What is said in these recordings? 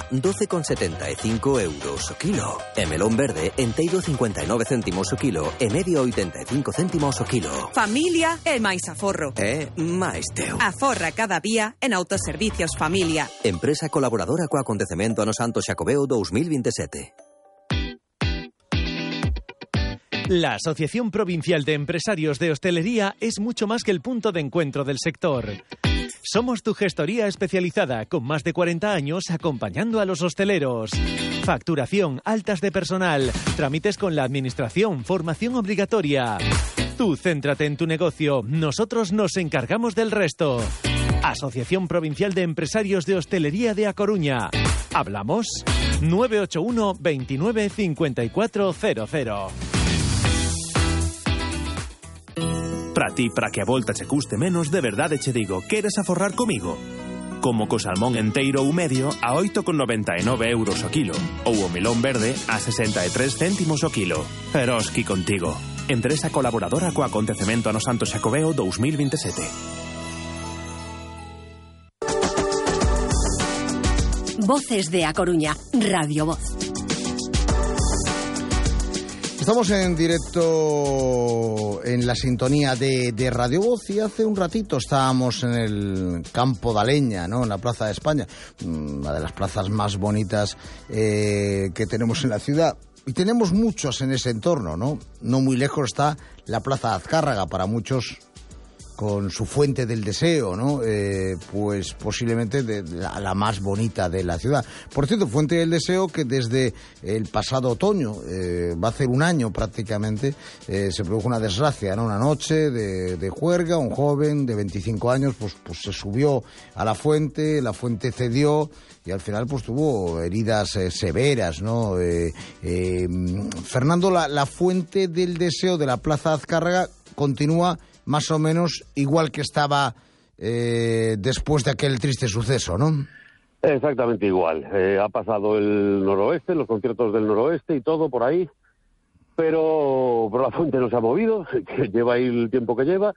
12,75 euros o kilo. E melón verde enteiro 59 céntimos o kilo e medio 85 céntimos o kilo. Familia e máis aforro. Máis teu. Aforra cada día en Autoservicios Familia. Empresa colaboradora co acontecemento ano Santo Xacobeo 2027. La Asociación Provincial de Empresarios de Hostelería es mucho más que el punto de encuentro del sector. Somos tu gestoría especializada, con más de 40 años acompañando a los hosteleros. Facturación, altas de personal, trámites con la administración, formación obligatoria. Tú céntrate en tu negocio, nosotros nos encargamos del resto. Asociación Provincial de Empresarios de Hostelería de A Coruña. ¿Hablamos? 981 29 5400. Para ti, para que a volta che custe menos, de verdade che digo, queres aforrar comigo? Como co salmón enteiro ou medio a 8,99 euros o kilo, ou o melón verde a 63 céntimos o kilo. Eroski contigo. Empresa colaboradora co acontecemento ano Santo Xacobeo 2027. Voces de A Coruña, Radio Voz. Estamos en directo en la sintonía de Radio Voz y hace un ratito estábamos en el Campo da Leña, ¿no? En la Plaza de España, una de las plazas más bonitas que tenemos en la ciudad. Y tenemos muchos en ese entorno, ¿no? No muy lejos está la Plaza de Azcárraga, para muchos con su fuente del deseo, ¿no? Pues posiblemente la más bonita de la ciudad. Por cierto, fuente del deseo que desde el pasado otoño, va a hacer un año prácticamente, se produjo una desgracia, ¿no? Una noche de juerga, un joven de 25 años pues se subió a la fuente cedió y al final pues tuvo heridas severas, ¿no? Fernando, la fuente del deseo de la Plaza de Azcárraga continúa más o menos igual que estaba después de aquel triste suceso, ¿no? Exactamente igual. Ha pasado el noroeste, los conciertos del noroeste y todo por ahí, pero la fuente no se ha movido, que lleva ahí el tiempo que lleva,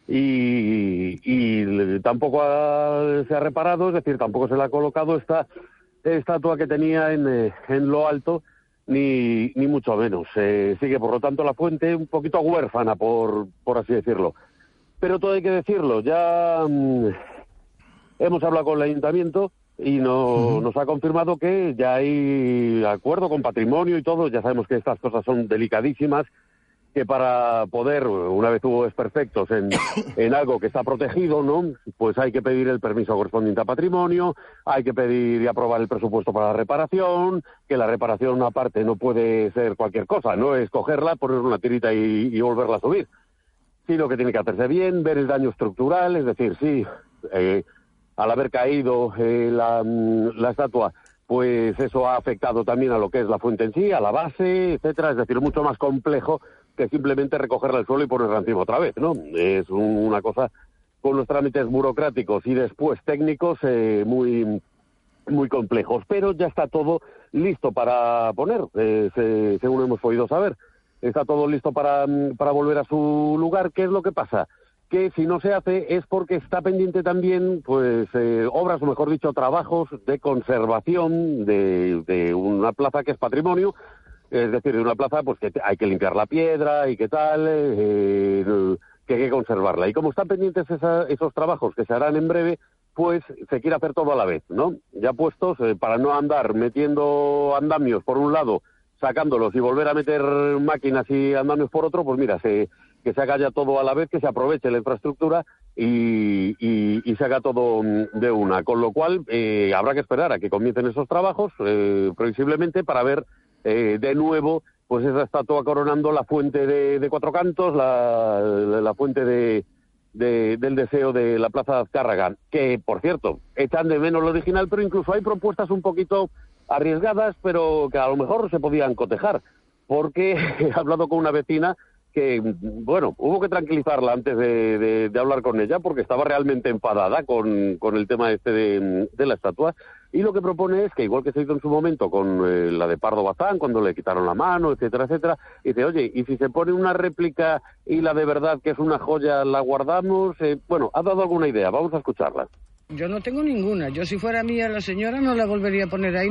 y tampoco se ha reparado, es decir, tampoco se le ha colocado esta estatua que tenía en lo alto, ni mucho menos. Sigue, por lo tanto, la fuente un poquito huérfana, por así decirlo. Pero todo hay que decirlo, ya hemos hablado con el ayuntamiento y nos ha confirmado que ya hay acuerdo con patrimonio y todo. Ya sabemos que estas cosas son delicadísimas, que para poder, una vez hubo desperfectos en algo que está protegido, ¿no? Pues hay que pedir el permiso correspondiente a patrimonio, hay que pedir y aprobar el presupuesto para la reparación, que la reparación aparte no puede ser cualquier cosa, no es cogerla, poner una tirita y volverla a subir, sino que tiene que hacerse bien, ver el daño estructural, es decir, sí, al haber caído la estatua, pues eso ha afectado también a lo que es la fuente en sí, a la base, etcétera, es decir, mucho más complejo que simplemente recogerla al suelo y ponerla encima otra vez, ¿no? Es una cosa con los trámites burocráticos y después técnicos muy complejos, pero ya está todo listo para poner, según hemos podido saber. Está todo listo para volver a su lugar. ¿Qué es lo que pasa? Que si no se hace es porque está pendiente también, pues, obras, o mejor dicho, trabajos de conservación de una plaza que es patrimonio. Es decir, de una plaza pues que hay que limpiar la piedra y qué tal, que hay que conservarla. Y como están pendientes esos trabajos que se harán en breve, pues se quiere hacer todo a la vez, ¿no? Ya puestos, para no andar metiendo andamios por un lado, sacándolos y volver a meter máquinas y andamios por otro, pues mira, que se haga ya todo a la vez, que se aproveche la infraestructura y se haga todo de una. Con lo cual, habrá que esperar a que comiencen esos trabajos, previsiblemente, para ver de nuevo pues esa estatua coronando la fuente de Cuatro Cantos, la fuente del deseo de la Plaza de Azcárraga, que por cierto echan de menos lo original, pero incluso hay propuestas un poquito arriesgadas, pero que a lo mejor se podían cotejar, porque he hablado con una vecina que, bueno, hubo que tranquilizarla antes de hablar con ella, porque estaba realmente enfadada con el tema de la estatua, y lo que propone es que, igual que se hizo en su momento con la de Pardo Bazán, cuando le quitaron la mano, etcétera, etcétera, dice, oye, y si se pone una réplica y la de verdad, que es una joya, la guardamos. Bueno, ha dado alguna idea, vamos a escucharla. Yo no tengo ninguna. Yo, si fuera mía la señora, no la volvería a poner ahí.